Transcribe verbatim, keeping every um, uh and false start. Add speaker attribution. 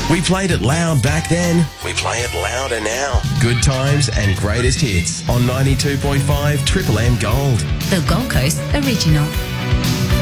Speaker 1: We played it loud back then. We play it louder now. Good times and greatest hits on ninety-two point five Triple M Gold.
Speaker 2: The Gold Coast Original.